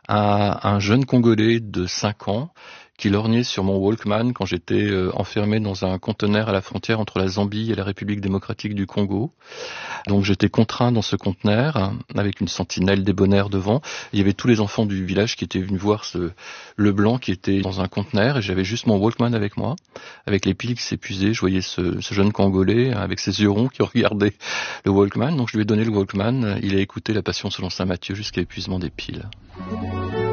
à un jeune Congolais de 5 ans qui lorgnait sur mon Walkman quand j'étais enfermé dans un conteneur à la frontière entre la Zambie et la République démocratique du Congo. Donc j'étais contraint dans ce conteneur avec une sentinelle débonnaire devant. Il y avait tous les enfants du village qui étaient venus voir le blanc qui était dans un conteneur et j'avais juste mon Walkman avec moi. Avec les piles qui s'épuisaient, je voyais ce jeune Congolais avec ses yeux ronds qui regardait le Walkman. Donc je lui ai donné le Walkman. Il a écouté La Passion selon saint Matthieu jusqu'à épuisement des piles.